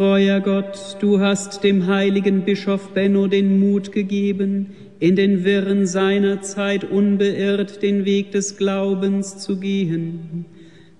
Treuer Gott, du hast dem heiligen Bischof Benno den Mut gegeben, in den Wirren seiner Zeit unbeirrt den Weg des Glaubens zu gehen.